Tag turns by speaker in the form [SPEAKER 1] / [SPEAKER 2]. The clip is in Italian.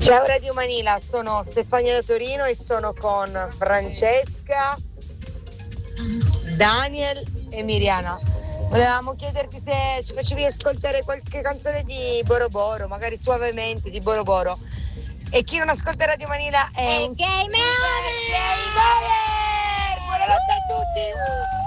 [SPEAKER 1] Ciao Radio Manila, sono Stefania da Torino e sono con Francesca, Daniel e Miriana. Volevamo chiederti se ci facevi ascoltare qualche canzone di Boro Boro, magari suavemente di Boro Boro. E chi non ascolta Radio Manila è un
[SPEAKER 2] game over!
[SPEAKER 1] Buonanotte a tutti!